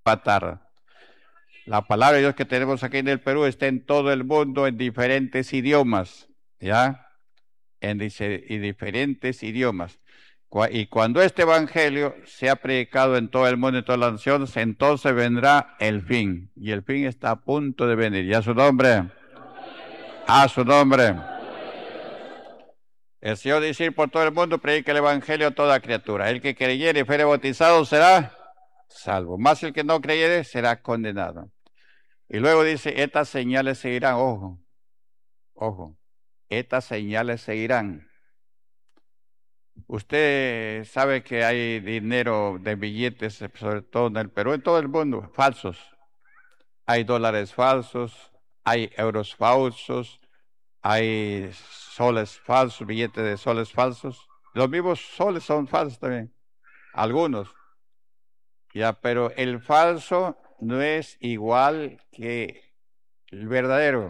Patar. La palabra de Dios que tenemos aquí en el Perú está en todo el mundo en diferentes idiomas, ¿ya? Y diferentes idiomas. Y cuando este evangelio sea predicado en todo el mundo, en todas las naciones, entonces vendrá el fin. Y el fin está a punto de venir. ¿Y a su nombre? A su nombre. El Señor dice por todo el mundo, predica el evangelio a toda criatura. El que creyere y fuere bautizado será salvo. Más el que no creyere será condenado. Y luego dice, estas señales seguirán, ojo, ojo, estas señales seguirán. Usted sabe que hay dinero de billetes, sobre todo en el Perú, en todo el mundo, falsos. Hay dólares falsos, hay euros falsos, hay soles falsos, billetes de soles falsos. Los mismos soles son falsos también, algunos. Ya, pero el falso no es igual que el verdadero.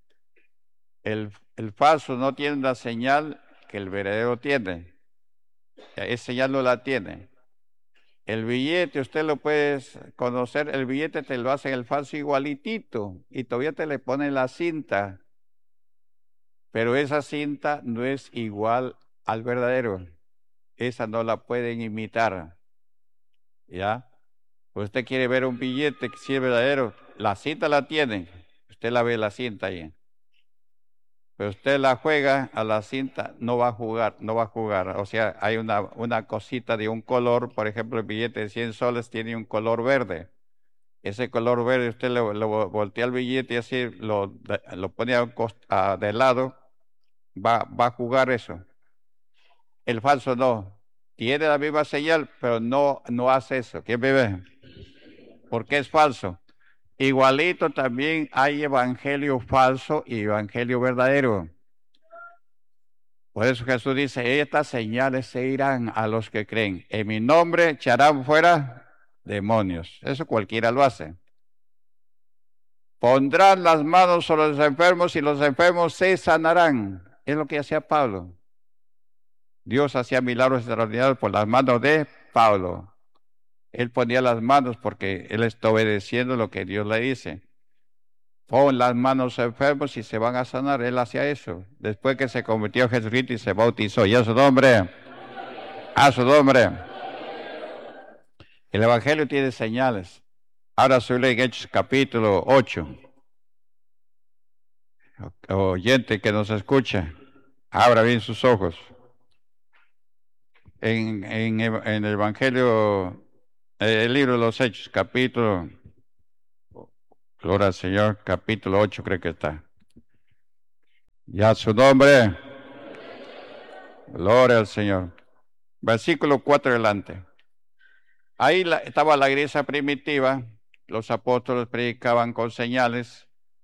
El falso no tiene la señal que el verdadero tiene. Ya, esa señal no la tiene. El billete, usted lo puede conocer, el billete te lo hacen el falso igualitito y todavía te le ponen la cinta, pero esa cinta no es igual al verdadero. Esa no la pueden imitar, ¿ya? Usted quiere ver un billete que sí es verdadero, la cinta la tiene, usted la ve la cinta ahí. Pero usted la juega a la cinta, no va a jugar, no va a jugar. O sea, hay una cosita de un color, por ejemplo, el billete de 100 soles tiene un color verde. Ese color verde usted lo voltea el billete y así lo pone de lado, va a jugar eso. El falso no. Tiene la misma señal, pero no hace eso. ¿Quién me ve? Porque es falso. Igualito también hay evangelio falso y evangelio verdadero. Por eso Jesús dice, estas señales seguirán a los que creen. En mi nombre echarán fuera demonios. Eso cualquiera lo hace. Pondrán las manos sobre los enfermos y los enfermos se sanarán. Es lo que hacía Pablo. Dios hacía milagros extraordinarios por las manos de Pablo. Él ponía las manos porque él está obedeciendo lo que Dios le dice. Pon las manos enfermos y se van a sanar. Él hacía eso. Después que se convirtió a Jesucristo y se bautizó. Y a su nombre. A su nombre. El Evangelio tiene señales. Ahora soy en Hechos capítulo 8. Oyente que nos escucha, abra bien sus ojos. En el Evangelio, el libro de los Hechos, capítulo, gloria al Señor, capítulo 8 creo que está. Ya su nombre, gloria al Señor. Versículo 4 adelante. Ahí estaba la iglesia primitiva, los apóstoles predicaban con señales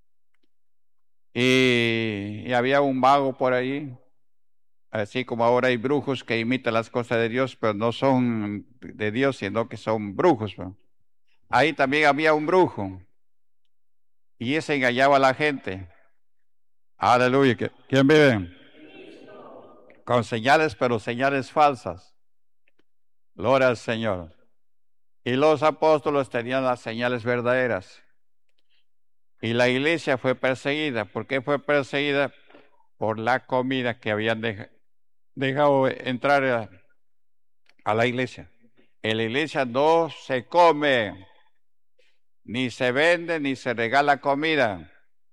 y había un mago por ahí, así como ahora hay brujos que imitan las cosas de Dios, pero no son de Dios, sino que son brujos, ¿no? Ahí también había un brujo y ese engañaba a la gente. Aleluya. ¿Quién vive? Con señales, pero señales falsas. Gloria al Señor. Y los apóstoles tenían las señales verdaderas. Y la iglesia fue perseguida. ¿Por qué fue perseguida? Por la comida que habían dejado entrar a la iglesia. En la iglesia no se come, ni se vende, ni se regala comida.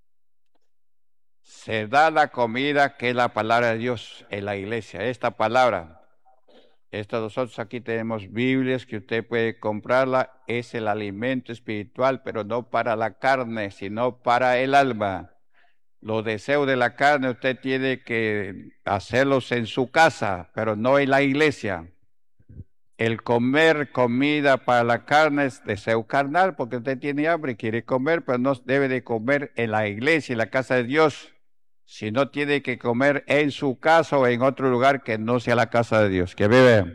Se da la comida que es la palabra de Dios en la iglesia. Esta palabra, nosotros aquí tenemos Biblias que usted puede comprarla. Es el alimento espiritual, pero no para la carne, sino para el alma. Los deseos de la carne usted tiene que hacerlos en su casa, pero no en la iglesia. El comer comida para la carne es deseo carnal, porque usted tiene hambre y quiere comer, pero no debe de comer en la iglesia, en la casa de Dios, sino tiene que comer en su casa o en otro lugar que no sea la casa de Dios. ¿Que vive?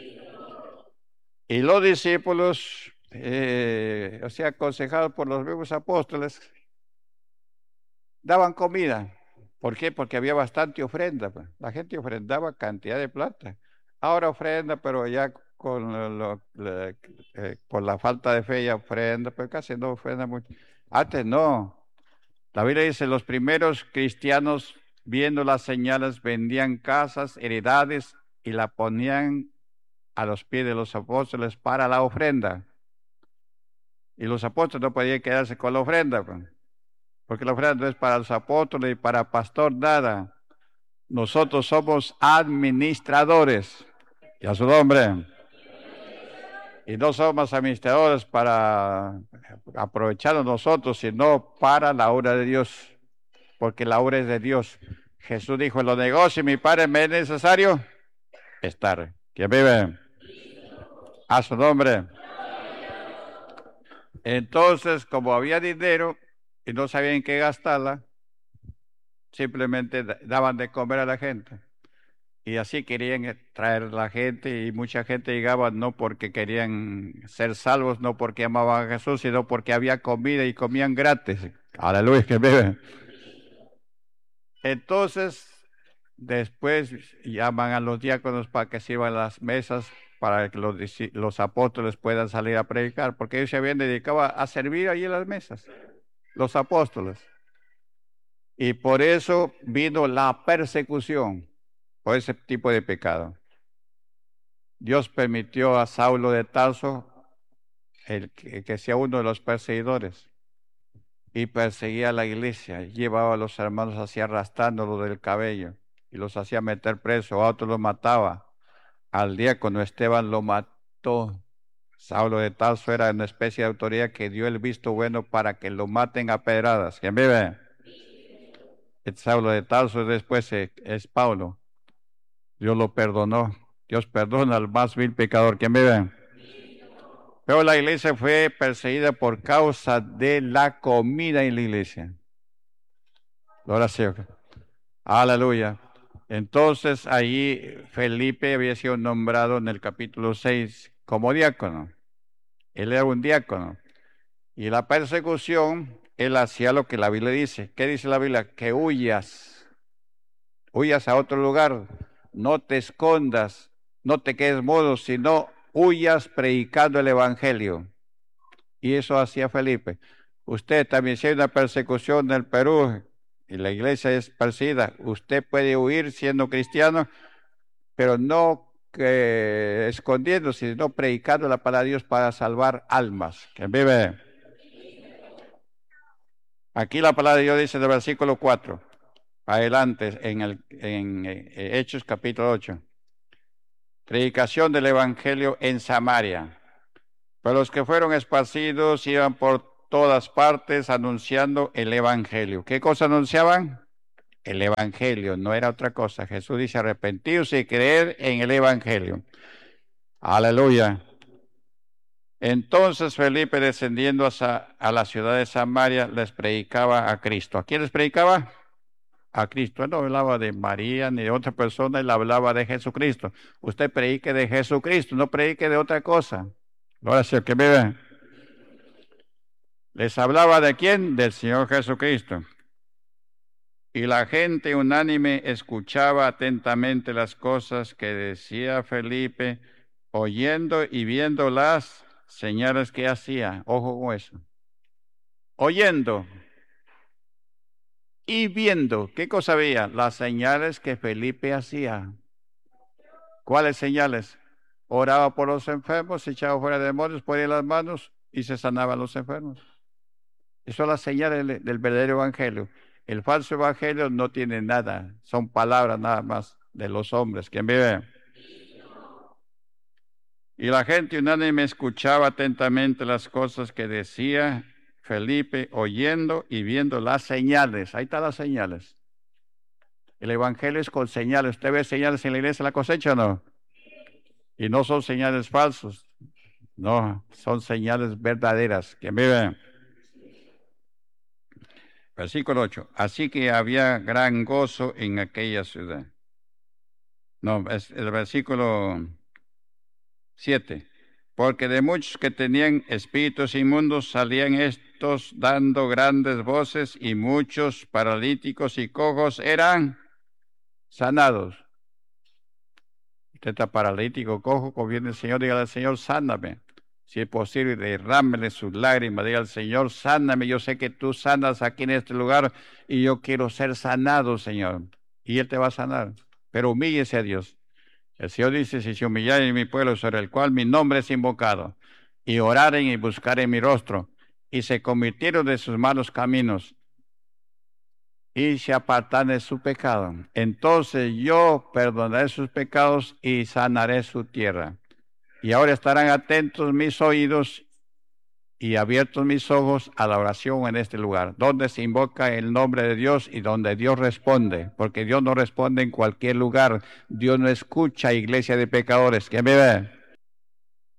Y los discípulos, o sea, aconsejados por los mismos apóstoles, daban comida. ¿Por qué? Porque había bastante ofrenda, pues. La gente ofrendaba cantidad de plata. Ahora ofrenda, pero ya con por la falta de fe y ofrenda, pero casi no ofrenda mucho. Antes no. La Biblia dice, los primeros cristianos, viendo las señales, vendían casas, heredades y la ponían a los pies de los apóstoles para la ofrenda. Y los apóstoles no podían quedarse con la ofrenda, pues, porque la ofrenda no es para los apóstoles y para pastor nada. Nosotros somos administradores. Y a su nombre. Y no somos administradores para aprovecharnos nosotros, sino para la obra de Dios, porque la obra es de Dios. Jesús dijo, en los negocios, mi Padre, me es necesario estar. ¿Quién vive? A su nombre. Entonces, como había dinero y no sabían qué gastarla, simplemente daban de comer a la gente. Y así querían traer a la gente y mucha gente llegaba no porque querían ser salvos, no porque amaban a Jesús, sino porque había comida y comían gratis. Aleluya, que vive. Entonces, después llaman a los diáconos para que sirvan las mesas para que los apóstoles puedan salir a predicar, porque ellos se habían dedicado a servir allí en las mesas, los apóstoles. Y por eso vino la persecución por ese tipo de pecado. Dios permitió a Saulo de Tarso que sea uno de los perseguidores y perseguía a la iglesia, llevaba a los hermanos así arrastrándolos del cabello y los hacía meter preso, a otros los mataba. Al diácono Esteban lo mató. Saulo de Tarso era una especie de autoridad que dio el visto bueno para que lo maten a pedradas. ¿Quién vive? Saulo de Tarso después es Pablo. Dios lo perdonó. Dios perdona al más vil pecador. ¿Quién vive? Pero la iglesia fue perseguida por causa de la comida en la iglesia. Gloria a Dios. Aleluya. Entonces allí Felipe había sido nombrado en el capítulo 6 como diácono. Él era un diácono. Y la persecución, él hacía lo que la Biblia dice. ¿Qué dice la Biblia? Que huyas. Huyas a otro lugar. No te escondas. No te quedes mudo, sino huyas predicando el evangelio. Y eso hacía Felipe. Usted también, si hay una persecución en el Perú y la iglesia es perseguida, usted puede huir siendo cristiano, pero no escondiéndose, sino predicando la palabra de Dios para salvar almas. ¿Quién vive? Aquí la palabra de Dios dice en el versículo 4, adelante, en Hechos capítulo 8. Predicación del evangelio en Samaria. Pero los que fueron esparcidos iban por todas partes anunciando el evangelio. ¿Qué cosa anunciaban? El evangelio, no era otra cosa. Jesús dice arrepentidos y creer en el evangelio. Aleluya. Entonces Felipe, descendiendo a la ciudad de Samaria, les predicaba a Cristo. ¿A quién les predicaba? A Cristo. Él no hablaba de María ni de otra persona, él hablaba de Jesucristo. Usted predique de Jesucristo, no predique de otra cosa. Ahora sí, que vive. Les hablaba de quién? Del Señor Jesucristo. Y la gente unánime escuchaba atentamente las cosas que decía Felipe, oyendo y viendo las señales que hacía. Ojo con eso. Oyendo y viendo. ¿Qué cosa veía? Las señales que Felipe hacía. ¿Cuáles señales? Oraba por los enfermos, echaba fuera demonios, ponía las manos y se sanaban los enfermos. Eso es la señal del verdadero evangelio. El falso evangelio no tiene nada, son palabras nada más de los hombres. ¿Quién vive? Y la gente unánime escuchaba atentamente las cosas que decía Felipe, oyendo y viendo las señales. Ahí están las señales. El evangelio es con señales. ¿Usted ve señales en la iglesia de la cosecha o no? Y no son señales falsos. No, son señales verdaderas. ¿Quién vive? Versículo 8. Así que había gran gozo en aquella ciudad. No, es el versículo 7. Porque de muchos que tenían espíritus inmundos salían estos dando grandes voces y muchos paralíticos y cojos eran sanados. usted está paralítico, cojo, conviene el Señor, dígale al Señor, sáname. Si es posible, derrámele sus lágrimas, diga al Señor, sáname. Yo sé que tú sanas aquí en este lugar y yo quiero ser sanado, Señor. Y Él te va a sanar. Pero humíllese a Dios. El Señor dice, si se humillaren mi pueblo sobre el cual mi nombre es invocado, y oraren y buscaren mi rostro, y se convirtieron de sus malos caminos, y se apartan de su pecado, entonces yo perdonaré sus pecados y sanaré su tierra. Y ahora estarán atentos mis oídos y abiertos mis ojos a la oración en este lugar, donde se invoca el nombre de Dios y donde Dios responde, porque Dios no responde en cualquier lugar. Dios no escucha iglesia de pecadores. ¿Quién me ve?